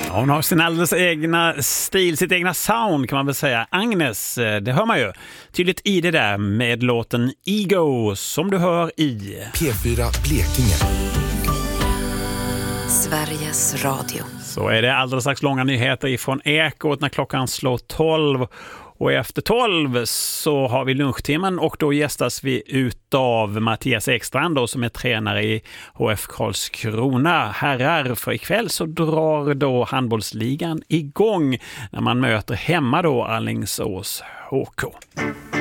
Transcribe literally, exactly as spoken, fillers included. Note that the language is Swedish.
Hon har sin alldeles egna stil, sitt egna sound kan man väl säga. Agnes, det hör man ju tydligt i det där med låten Ego som du hör i P fyra Blekinge. Sveriges Radio. Så är det alldeles strax långa nyheter ifrån Ekot när klockan slår tolv. Och efter tolv så har vi lunchtimmen och då gästas vi utav Mattias Ekstrand då, som är tränare i H F Karlskrona herrar. För ikväll så drar då handbollsligan igång när man möter hemma då Alingsås H K.